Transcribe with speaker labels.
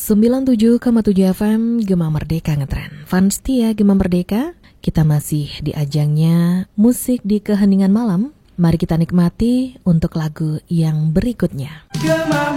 Speaker 1: 97,7 FM Gema Merdeka ngetren. Fans setia Gema Merdeka, kita masih di ajangnya musik di keheningan malam. Mari kita nikmati untuk lagu yang berikutnya.